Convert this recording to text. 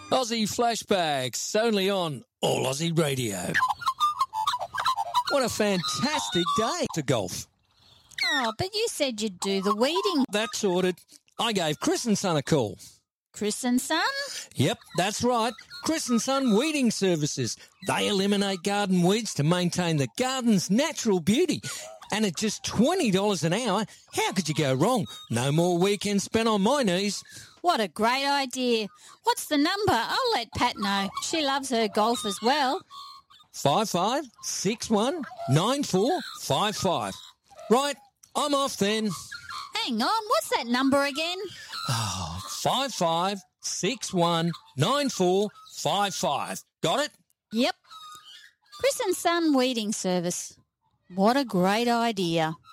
Aussie Flashbacks, only on All Aussie Radio. What a fantastic day to golf. Oh, but you said you'd do the weeding. That's sorted. I gave Chris and Son a call. Chris and Son? Yep, that's right. Chris and Son Weeding Services. They eliminate garden weeds to maintain the garden's natural beauty. And at just $20 an hour, how could you go wrong? No more weekends spent on my knees. What a great idea. What's the number? I'll let Pat know. She loves her golf as well. 55619455. Right, I'm off then. Hang on, what's that number again? 55619455. Got it? Yep. Chris and Son Weeding Service. What a great idea.